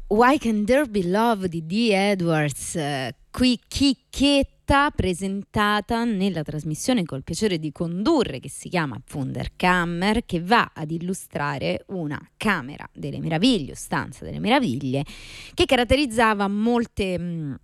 Why Can There Be Love di Dee Edwards, qui chicchetta presentata nella trasmissione che ho il piacere di condurre, che si chiama Wunderkammer, che va ad illustrare una camera delle meraviglie, o stanza delle meraviglie, che caratterizzava molte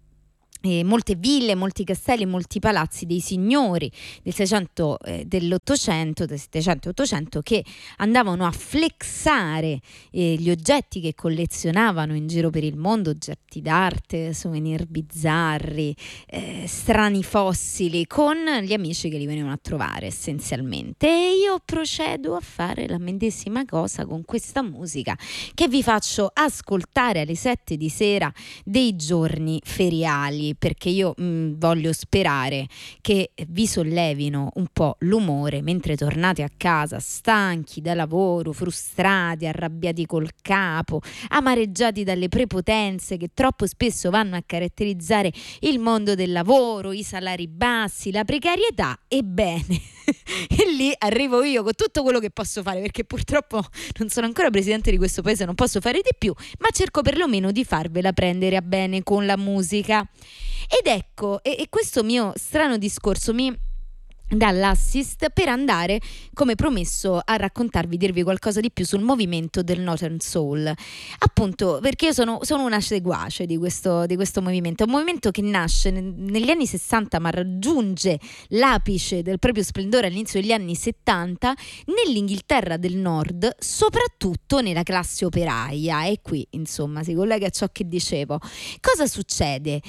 ville, molti castelli, molti palazzi dei signori del 600, dell'Ottocento, del 700 e 800, che andavano a flexare gli oggetti che collezionavano in giro per il mondo, oggetti d'arte, souvenir bizzarri, strani fossili, con gli amici che li venivano a trovare essenzialmente. E io procedo a fare la medesima cosa con questa musica che vi faccio ascoltare alle 7 di sera dei giorni feriali, perché io voglio sperare che vi sollevino un po' l'umore mentre tornate a casa stanchi da lavoro, frustrati, arrabbiati col capo, amareggiati dalle prepotenze che troppo spesso vanno a caratterizzare il mondo del lavoro, i salari bassi, la precarietà. Ebbene, e lì arrivo io con tutto quello che posso fare, perché purtroppo non sono ancora presidente di questo paese, non posso fare di più, ma cerco perlomeno di farvela prendere a bene con la musica. Ed ecco, e questo mio strano discorso mi dà l'assist per andare, come promesso, a raccontarvi, dirvi qualcosa di più sul movimento del Northern Soul, appunto perché io sono una seguace di questo movimento. È un movimento che nasce negli anni 60 ma raggiunge l'apice del proprio splendore all'inizio degli anni 70 nell'Inghilterra del Nord, soprattutto nella classe operaia, e qui insomma si collega a ciò che dicevo. Cosa succede?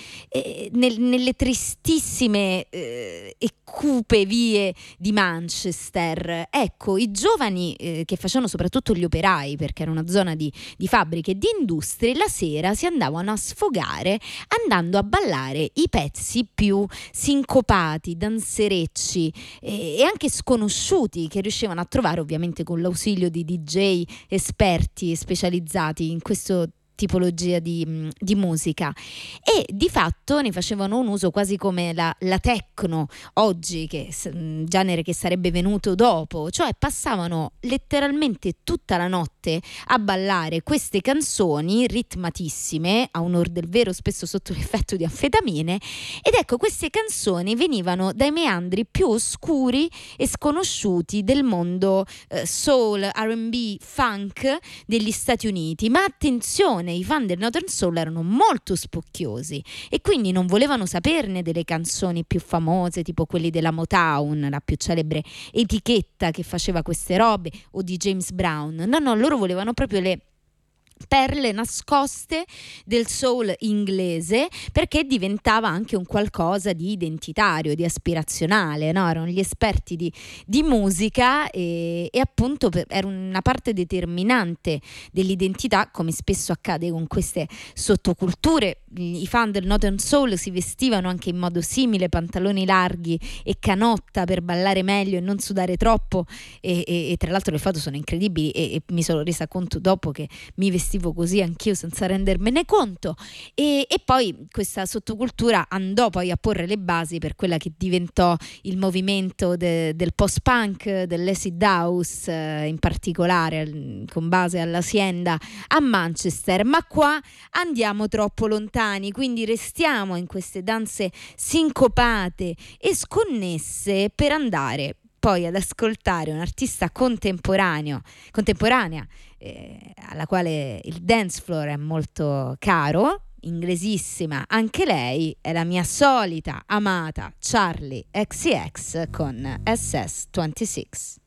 Nelle tristissime e cupe vie di Manchester, ecco, i giovani che facevano soprattutto gli operai, perché era una zona di fabbriche e di industrie, la sera si andavano a sfogare andando a ballare i pezzi più sincopati, danzerecci e anche sconosciuti, che riuscivano a trovare ovviamente con l'ausilio di DJ esperti e specializzati in questo tipologia di musica, e di fatto ne facevano un uso quasi come la techno oggi, che genere che sarebbe venuto dopo, cioè passavano letteralmente tutta la notte a ballare queste canzoni ritmatissime, a onor del vero spesso sotto l'effetto di anfetamine. Ed ecco, queste canzoni venivano dai meandri più oscuri e sconosciuti del mondo soul, R&B, funk degli Stati Uniti. Ma attenzione, i fan del Northern Soul erano molto spocchiosi e quindi non volevano saperne delle canzoni più famose, tipo quelli della Motown, la più celebre etichetta che faceva queste robe, o di James Brown. No, loro volevano proprio le perle nascoste del soul inglese, perché diventava anche un qualcosa di identitario, di aspirazionale, no? Erano gli esperti di musica e appunto era una parte determinante dell'identità, come spesso accade con queste sottoculture. I fan del Northern Soul si vestivano anche in modo simile, pantaloni larghi e canotta per ballare meglio e non sudare troppo, e tra l'altro le foto sono incredibili, e mi sono resa conto dopo che mi vestivo così anch'io senza rendermene conto, e poi questa sottocultura andò poi a porre le basi per quella che diventò il movimento del post-punk, dell'acid house, in particolare con base all'Hacienda a Manchester. Ma qua andiamo troppo lontani, quindi restiamo in queste danze sincopate e sconnesse per andare poi ad ascoltare un'artista contemporanea, alla quale il dance floor è molto caro, inglesissima anche lei, è la mia solita amata Charli XCX con SS26.